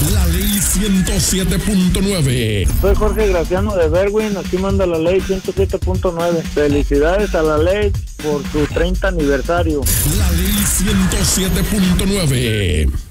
La ley 107.9. Soy Jorge Graciano de Berwin, aquí manda la ley 107.9. Felicidades a la ley por su 30 aniversario. La ley 107.9.